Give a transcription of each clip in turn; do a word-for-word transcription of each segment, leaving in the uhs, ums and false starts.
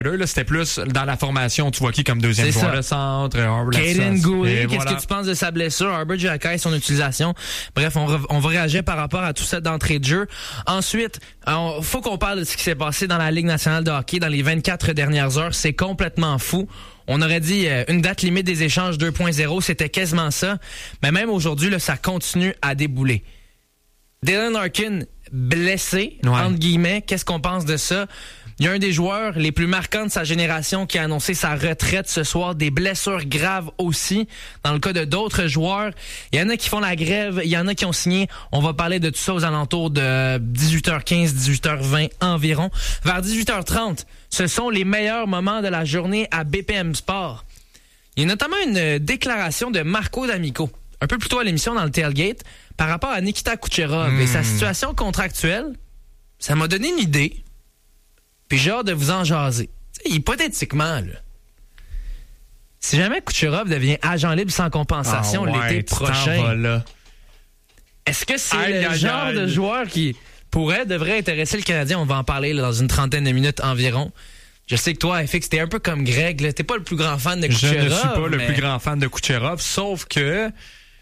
Là, c'était plus dans la formation, tu vois qui comme deuxième C'est joueur ça. de centre, Arbor Kaden Goulet, qu'est-ce voilà. que tu penses de sa blessure? Arbor Xhekaj, son utilisation. Bref, on, re- on va réagir par rapport à tout ça d'entrée de jeu. Ensuite, il faut qu'on parle de ce qui s'est passé dans la Ligue nationale de hockey dans les vingt-quatre dernières heures. C'est complètement fou. On aurait dit euh, une date limite des échanges deux point zéro, c'était quasiment ça. Mais même aujourd'hui, là, ça continue à débouler. Dylan Larkin, blessé, Ouais. entre guillemets. Qu'est-ce qu'on pense de ça? Il y a un des joueurs les plus marquants de sa génération qui a annoncé sa retraite ce soir. Des blessures graves aussi. Dans le cas de d'autres joueurs, il y en a qui font la grève, il y en a qui ont signé. On va parler de tout ça aux alentours de dix-huit heures quinze, dix-huit heures vingt environ. Vers dix-huit heures trente, ce sont les meilleurs moments de la journée à B P M Sport. Il y a notamment une déclaration de Marco D'Amico, un peu plus tôt à l'émission dans le tailgate, par rapport à Nikita Kucherov mmh. et sa situation contractuelle. Ça m'a donné une idée. Puis j'ai hâte de vous en jaser. T'sais, hypothétiquement, là, si jamais Kucherov devient agent libre sans compensation Ah ouais, l'été tu t'en prochain, vas là. est-ce que c'est Aïe, le aïe, genre aïe. de joueur qui pourrait, devrait intéresser le Canadien? On va en parler là, dans une trentaine de minutes environ. Je sais que toi, F X, t'es un peu comme Greg. Là. T'es pas le plus grand fan de Je Kucherov. ne suis pas mais... le plus grand fan de Kucherov, sauf que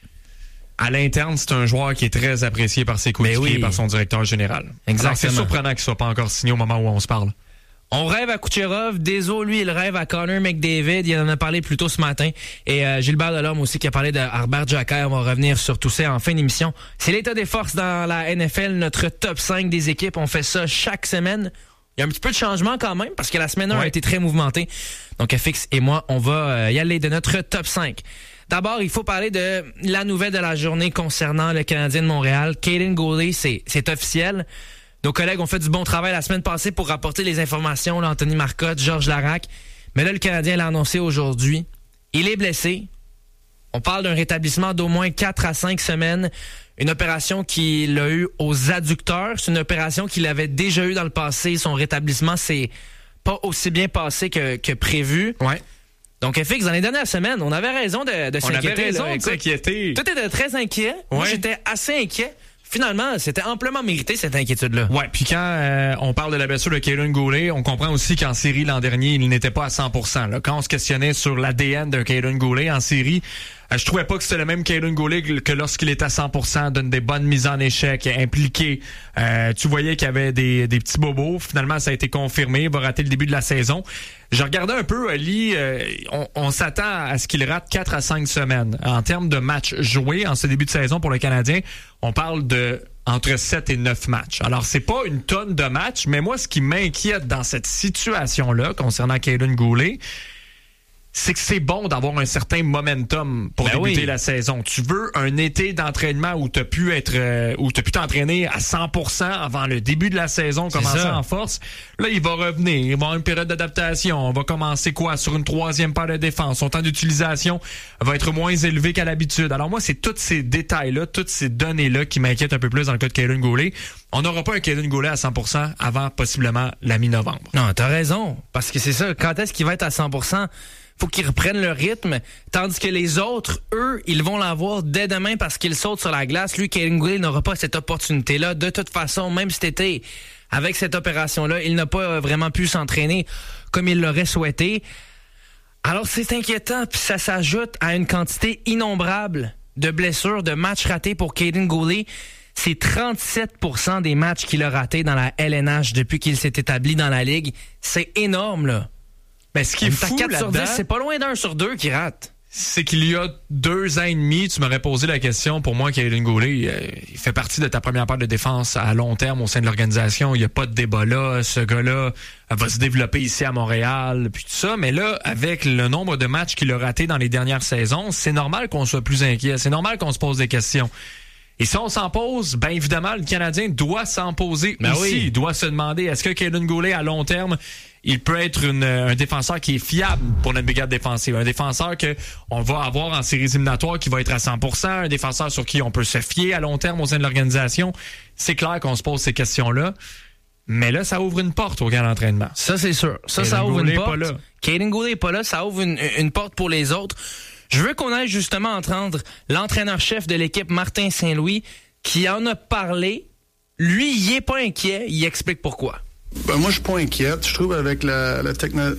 à l'interne, c'est un joueur qui est très apprécié par ses coéquipiers oui. et par son directeur général. Exactement. Alors, c'est surprenant qu'il soit pas encore signé au moment où on se parle. On rêve à Kucherov. Deso, lui, il rêve à Connor McDavid. Il en a parlé plus tôt ce matin. Et euh, Gilbert Delorme aussi qui a parlé de Arbor Xhekaj. On va revenir sur tout ça en fin d'émission. C'est l'état des forces dans la N F L, notre top cinq des équipes. On fait ça chaque semaine. Il y a un petit peu de changement quand même parce que la semaine un ouais. a été très mouvementée. Donc F X et moi, on va euh, y aller de notre top cinq. D'abord, il faut parler de la nouvelle de la journée concernant le Canadien de Montréal. Kaden Goulet, c'est, c'est officiel. Nos collègues ont fait du bon travail la semaine passée pour rapporter les informations, là, Anthony Marcotte, Georges Larac. Mais là, le Canadien l'a annoncé aujourd'hui. Il est blessé. On parle d'un rétablissement d'au moins quatre à cinq semaines. Une opération qu'il a eue aux adducteurs. C'est une opération qu'il avait déjà eue dans le passé. Son rétablissement s'est pas aussi bien passé que, que prévu. Ouais. Donc, F X, dans les dernières semaines, on avait raison de, de On s'inquiéter. avait raison là. de Écoute, s'inquiéter. tout était très inquiet. Moi, Ouais. j'étais assez inquiet. Finalement, c'était amplement mérité, cette inquiétude-là. Ouais, puis quand euh, on parle de la blessure de Kaden Goulet, on comprend aussi qu'en série l'an dernier, il n'était pas à cent pour cent. Là. Quand on se questionnait sur l'A D N d'un Kaden Goulet en série, euh, je trouvais pas que c'était le même Kaden Goulet que, que lorsqu'il était à cent pour cent, donne des bonnes mises en échec, impliqué. Euh, tu voyais qu'il y avait des, des petits bobos. Finalement, ça a été confirmé. Il va rater le début de la saison. Je regardais un peu, Ali, euh, on, on s'attend à ce qu'il rate quatre à cinq semaines. En termes de matchs joués en ce début de saison pour le Canadien, on parle de entre sept et neuf matchs. Alors, c'est pas une tonne de matchs, mais moi, ce qui m'inquiète dans cette situation-là, concernant Kaden Goulet, c'est que c'est bon d'avoir un certain momentum pour Ben débuter oui. la saison. Tu veux un été d'entraînement où tu as pu être euh, où tu as pu t'entraîner à cent pour cent avant le début de la saison, commencer ça. en force. Là, il va revenir, il va avoir une période d'adaptation. On va commencer quoi sur une troisième paire de défense. Son temps d'utilisation va être moins élevé qu'à l'habitude. Alors moi, c'est tous ces détails-là, toutes ces données-là qui m'inquiètent un peu plus dans le cas de Kaden Goulet. On n'aura pas un Kaden Goulet à cent pour cent avant possiblement la mi-novembre. Non, t'as raison. Parce que c'est ça. Quand est-ce qu'il va être à cent pour cent? Faut qu'ils reprennent le rythme. Tandis que les autres, eux, ils vont l'avoir dès demain parce qu'ils sautent sur la glace. Lui, Kaden Goulet n'aura pas cette opportunité-là. De toute façon, même cet été, avec cette opération-là, il n'a pas vraiment pu s'entraîner comme il l'aurait souhaité. Alors, c'est inquiétant. Puis ça s'ajoute à une quantité innombrable de blessures, de matchs ratés pour Kaden Goulet. C'est trente-sept pour cent des matchs qu'il a ratés dans la L N H depuis qu'il s'est établi dans la Ligue. C'est énorme, là. Mais ce qui est fou quatre sur là-dedans, dix, c'est pas loin d'un sur deux qui rate. c'est qu'il y a deux ans et demi, tu m'aurais posé la question, pour moi, Kaden Goulet, euh, il fait partie de ta première paire de défense à long terme au sein de l'organisation. Il n'y a pas de débat là. Ce gars-là va se développer ici à Montréal, puis tout ça. Mais là, avec le nombre de matchs qu'il a ratés dans les dernières saisons, c'est normal qu'on soit plus inquiet. C'est normal qu'on se pose des questions. Et si on s'en pose, bien évidemment, le Canadien doit s'en poser ben aussi. Oui. Il doit se demander, est-ce que Kaden Goulet, à long terme, il peut être une, un défenseur qui est fiable pour notre brigade défensive. Un défenseur que on va avoir en séries éliminatoires qui va être à cent pour cent. Un défenseur sur qui on peut se fier à long terme au sein de l'organisation. C'est clair qu'on se pose ces questions-là. Mais là, ça ouvre une porte au camp d'entraînement. Ça, c'est sûr. Ça, Kaden ça ouvre Goulet une est porte. pas là. Kaden Goulet est pas là. Ça ouvre une, une porte pour les autres. Je veux qu'on aille justement entendre l'entraîneur-chef de l'équipe, Martin Saint-Louis, qui en a parlé. Lui, il est pas inquiet. Il explique pourquoi. Ben moi, je suis pas inquiète. Je trouve avec la, la techno-